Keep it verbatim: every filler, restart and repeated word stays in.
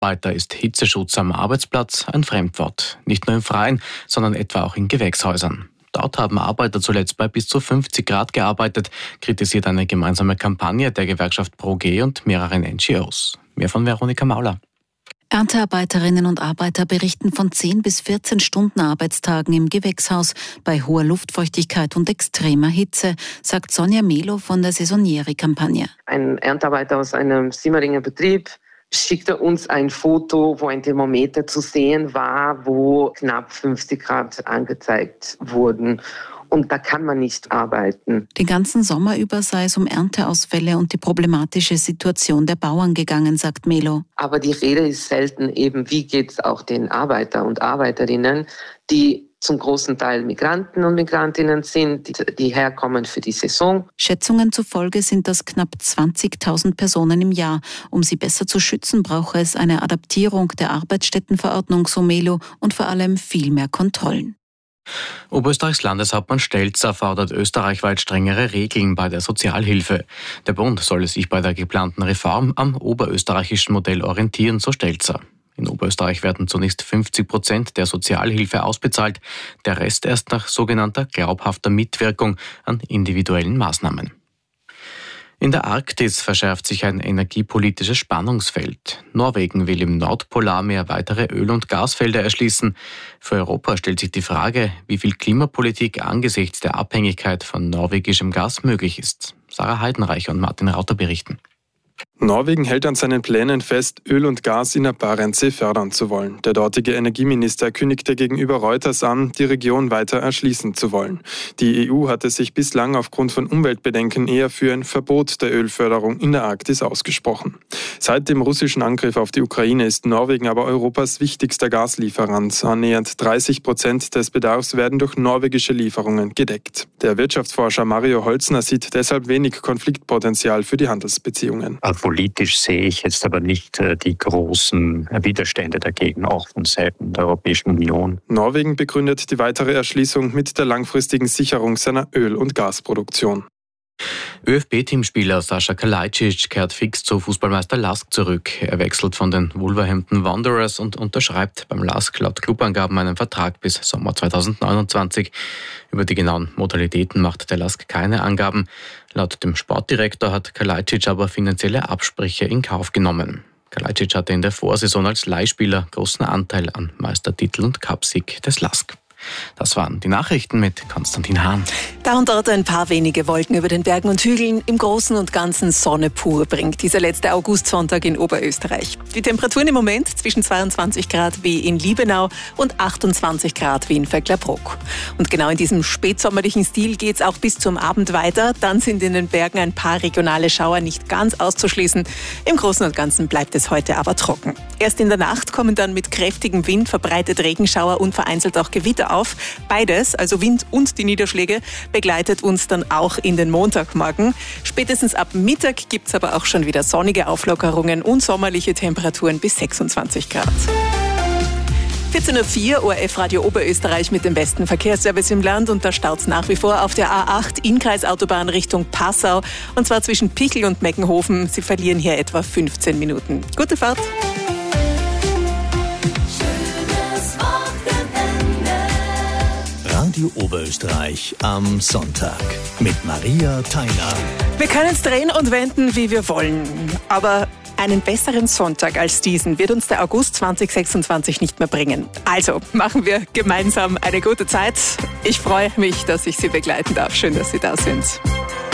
Arbeiter ist Hitzeschutz am Arbeitsplatz ein Fremdwort. Nicht nur im Freien, sondern etwa auch in Gewächshäusern. Dort haben Arbeiter zuletzt bei bis zu fünfzig Grad gearbeitet, kritisiert eine gemeinsame Kampagne der Gewerkschaft ProG und mehreren N G Os. Mehr von Veronika Mauler. Erntearbeiterinnen und Arbeiter berichten von zehn bis vierzehn Stunden Arbeitstagen im Gewächshaus bei hoher Luftfeuchtigkeit und extremer Hitze, sagt Sonja Melo von der Saisonieri-Kampagne. Ein Erntearbeiter aus einem Simmeringer Betrieb schickte uns ein Foto, wo ein Thermometer zu sehen war, wo knapp fünfzig Grad angezeigt wurden. Und da kann man nicht arbeiten. Den ganzen Sommer über sei es um Ernteausfälle und die problematische Situation der Bauern gegangen, sagt Melo. Aber die Rede ist selten eben, wie geht es auch den Arbeiter und Arbeiterinnen, die zum großen Teil Migranten und Migrantinnen sind, die, die herkommen für die Saison. Schätzungen zufolge sind das knapp zwanzigtausend Personen im Jahr. Um sie besser zu schützen, brauche es eine Adaptierung der Arbeitsstättenverordnung, so Melo, und vor allem viel mehr Kontrollen. Oberösterreichs Landeshauptmann Stelzer fordert österreichweit strengere Regeln bei der Sozialhilfe. Der Bund solle sich bei der geplanten Reform am oberösterreichischen Modell orientieren, so Stelzer. In Oberösterreich werden zunächst fünfzig Prozent der Sozialhilfe ausbezahlt, der Rest erst nach sogenannter glaubhafter Mitwirkung an individuellen Maßnahmen. In der Arktis verschärft sich ein energiepolitisches Spannungsfeld. Norwegen will im Nordpolarmeer weitere Öl- und Gasfelder erschließen. Für Europa stellt sich die Frage, wie viel Klimapolitik angesichts der Abhängigkeit von norwegischem Gas möglich ist. Sarah Heidenreich und Martin Rauter berichten. Norwegen hält an seinen Plänen fest, Öl und Gas in der Barentssee fördern zu wollen. Der dortige Energieminister kündigte gegenüber Reuters an, die Region weiter erschließen zu wollen. Die E U hatte sich bislang aufgrund von Umweltbedenken eher für ein Verbot der Ölförderung in der Arktis ausgesprochen. Seit dem russischen Angriff auf die Ukraine ist Norwegen aber Europas wichtigster Gaslieferant. Annähernd dreißig Prozent des Bedarfs werden durch norwegische Lieferungen gedeckt. Der Wirtschaftsforscher Mario Holzner sieht deshalb wenig Konfliktpotenzial für die Handelsbeziehungen. Politisch sehe ich jetzt aber nicht äh, die großen Widerstände dagegen, auch von Seiten der Europäischen Union. Norwegen begründet die weitere Erschließung mit der langfristigen Sicherung seiner Öl- und Gasproduktion. ÖFB-Teamspieler Sascha Kalajdzic kehrt fix zu Fußballmeister Lask zurück. Er wechselt von den Wolverhampton Wanderers und unterschreibt beim Lask laut Clubangaben einen Vertrag bis Sommer zweitausendneunundzwanzig. Über die genauen Modalitäten macht der Lask keine Angaben. Laut dem Sportdirektor hat Kalajdzic aber finanzielle Absprüche in Kauf genommen. Kalajdzic hatte in der Vorsaison als Leihspieler großen Anteil an Meistertitel und Cupsieg des Lask. Das waren die Nachrichten mit Konstantin Hahn. Da und dort ein paar wenige Wolken über den Bergen und Hügeln. Im Großen und Ganzen Sonne pur bringt dieser letzte Augustsonntag in Oberösterreich. Die Temperaturen im Moment zwischen zweiundzwanzig Grad wie in Liebenau und achtundzwanzig Grad wie in Vöcklerbruck. Und genau in diesem spätsommerlichen Stil geht es auch bis zum Abend weiter. Dann sind in den Bergen ein paar regionale Schauer nicht ganz auszuschließen. Im Großen und Ganzen bleibt es heute aber trocken. Erst in der Nacht kommen dann mit kräftigem Wind verbreitet Regenschauer und vereinzelt auch Gewitter auf. Beides, also Wind und die Niederschläge, begleitet uns dann auch in den Montagmorgen. Spätestens ab Mittag gibt es aber auch schon wieder sonnige Auflockerungen und sommerliche Temperaturen bis sechsundzwanzig Grad. vierzehn Uhr vier, O R F-Radio Oberösterreich mit dem besten Verkehrsservice im Land. Und da staut es nach wie vor auf der A acht Innkreisautobahn Richtung Passau. Und zwar zwischen Pichel und Meckenhofen. Sie verlieren hier etwa fünfzehn Minuten. Gute Fahrt! Radio Oberösterreich am Sonntag mit Maria Theiner. Wir können es drehen und wenden, wie wir wollen. Aber einen besseren Sonntag als diesen wird uns der August zwanzig sechsundzwanzig nicht mehr bringen. Also machen wir gemeinsam eine gute Zeit. Ich freue mich, dass ich Sie begleiten darf. Schön, dass Sie da sind.